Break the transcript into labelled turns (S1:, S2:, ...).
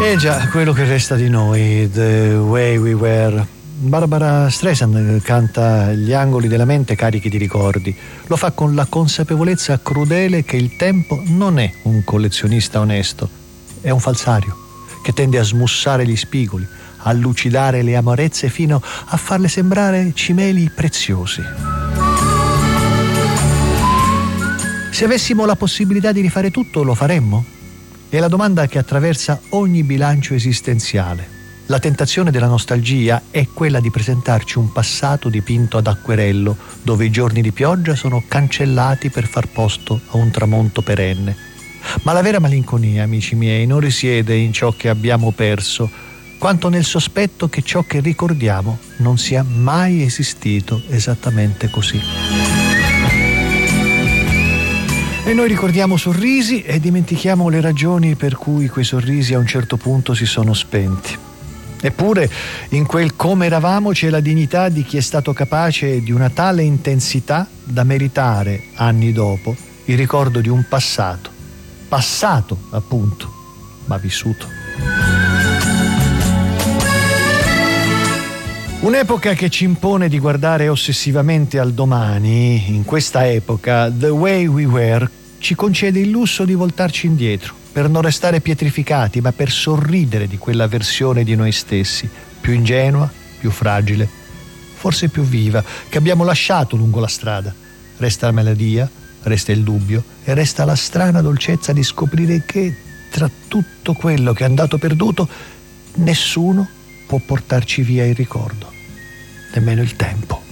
S1: E già, quello che resta di noi, The Way We Were. Barbara Streisand canta Gli angoli della mente carichi di ricordi. Lo fa con la consapevolezza crudele che il tempo non è un collezionista onesto, è un falsario che tende a smussare gli spigoli, a lucidare le amarezze fino a farle sembrare cimeli preziosi. Se avessimo la possibilità di rifare tutto, lo faremmo? È la domanda che attraversa ogni bilancio esistenziale. La tentazione della nostalgia è quella di presentarci un passato dipinto ad acquerello, dove i giorni di pioggia sono cancellati per far posto a un tramonto perenne. Ma la vera malinconia, amici miei, non risiede in ciò che abbiamo perso, quanto nel sospetto che ciò che ricordiamo non sia mai esistito esattamente così. E noi ricordiamo sorrisi e dimentichiamo le ragioni per cui quei sorrisi a un certo punto si sono spenti. Eppure in quel come eravamo c'è la dignità di chi è stato capace di una tale intensità da meritare, anni dopo, il ricordo di un passato appunto, ma vissuto. Un'epoca che ci impone di guardare ossessivamente al domani. In questa epoca, The Way We Were ci concede il lusso di voltarci indietro, per non restare pietrificati, ma per sorridere di quella versione di noi stessi, più ingenua, più fragile, forse più viva, che abbiamo lasciato lungo la strada. Resta la melodia, resta il dubbio e resta la strana dolcezza di scoprire che, tra tutto quello che è andato perduto, nessuno può portarci via il ricordo, nemmeno il tempo.